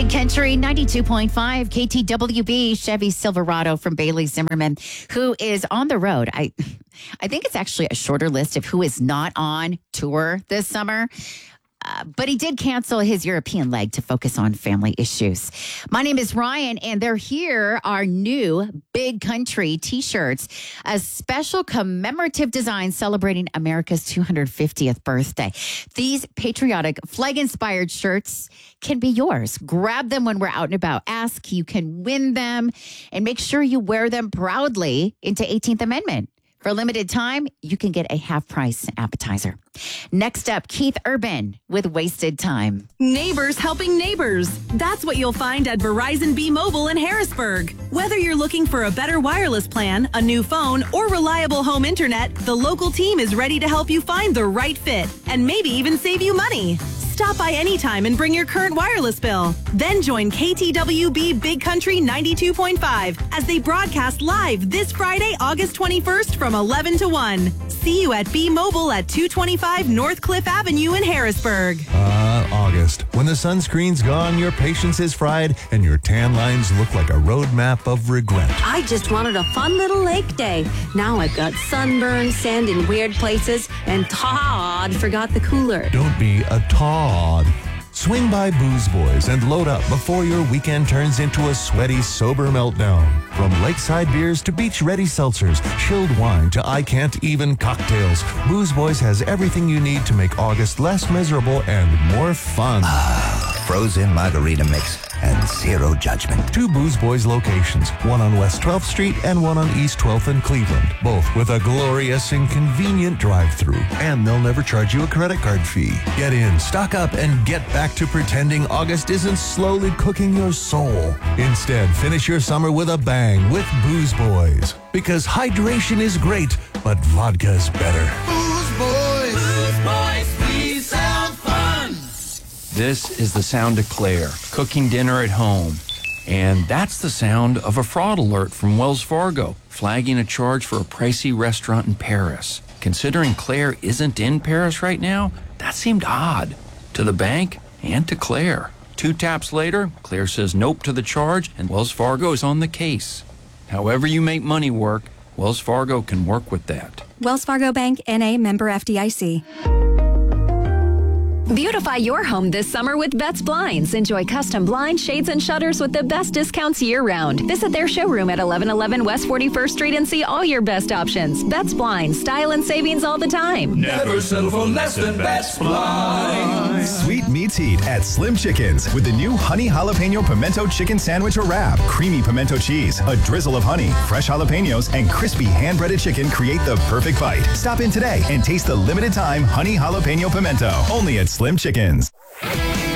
Big Country 92.5 KTWB Chevy Silverado from Bailey Zimmerman, who is on the road. I think it's actually a shorter list of who is not on tour this summer. But he did cancel his European leg to focus on family issues. My name is Ryan, and they're here, our new Big Country T-shirts, a special commemorative design celebrating America's 250th birthday. These patriotic flag-inspired shirts can be yours. Grab them when we're out and about. Ask, you can win them, and make sure you wear them proudly into 18th Amendment. For a limited time, you can get a half-price appetizer. Next up, Keith Urban with Wasted Time. Neighbors helping neighbors. That's what you'll find at Verizon B-Mobile in Harrisburg. Whether you're looking for a better wireless plan, a new phone, or reliable home internet, the local team is ready to help you find the right fit and maybe even save you money. Stop by anytime and bring your current wireless bill. Then join KTWB Big Country 92.5 as they broadcast live this Friday, August 21st from 11 to 1. See you at B-Mobile at 225 North Cliff Avenue in Harrisburg. August. When the sunscreen's gone, your patience is fried, and your tan lines look like a roadmap of regret. I just wanted a fun little lake day. Now I've got sunburn, sand in weird places, and Todd forgot the cooler. Don't be a Todd. Swing by Booze Boys and load up before your weekend turns into a sweaty, sober meltdown. From lakeside beers to beach-ready seltzers, chilled wine to I-can't-even cocktails, Booze Boys has everything you need to make August less miserable and more fun. Frozen margarita mix and zero judgment. 2 Booze Boys locations, one on West 12th Street and one on East 12th in Cleveland, both with a glorious and convenient drive-thru. And they'll never charge you a credit card fee. Get in, stock up, and get back to pretending August isn't slowly cooking your soul. Instead, finish your summer with a bang with Booze Boys. Because hydration is great, but vodka's better. Booze Boys! Booze Boys, we sound fun! This is the sound of Claire, cooking dinner at home. And that's the sound of a fraud alert from Wells Fargo, flagging a charge for a pricey restaurant in Paris. Considering Claire isn't in Paris right now, that seemed odd. To the bank and to Claire. 2 taps later, Claire says nope to the charge, and Wells Fargo is on the case. However you make money work, Wells Fargo can work with that. Wells Fargo Bank, N.A., member FDIC. Beautify your home this summer with Betts Blinds. Enjoy custom blinds, shades, and shutters with the best discounts year-round. Visit their showroom at 1111 West 41st Street and see all your best options. Betts Blinds, style and savings all the time. Never settle for less than Betts Blinds. Sweet meets heat at Slim Chickens with the new Honey Jalapeno Pimento Chicken Sandwich or Wrap. Creamy pimento cheese, a drizzle of honey, fresh jalapenos, and crispy hand-breaded chicken create the perfect bite. Stop in today and taste the limited-time Honey Jalapeno Pimento. Only at Slim Chickens.